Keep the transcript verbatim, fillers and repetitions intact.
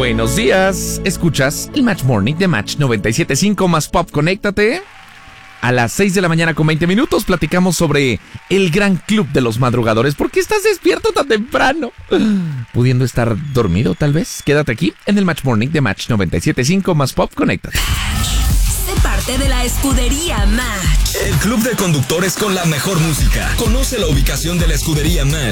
Buenos días. Escuchas el Match Morning de Match noventa y siete punto cinco más Pop. Conéctate. A las seis de la mañana con veinte minutos platicamos sobre el gran club de los madrugadores. ¿Por qué estás despierto tan temprano? Pudiendo estar dormido, tal vez. Quédate aquí en el Match Morning de Match noventa y siete punto cinco más Pop. Conéctate. Sé parte de la escudería Match. El club de conductores con la mejor música. Conoce la ubicación de la escudería Match